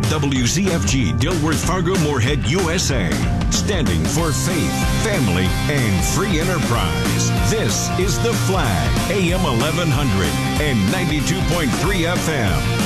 WZFG Dilworth Fargo Moorhead, USA. Standing for faith, family, and free enterprise. This is The Flag, AM 1100 and 92.3 FM.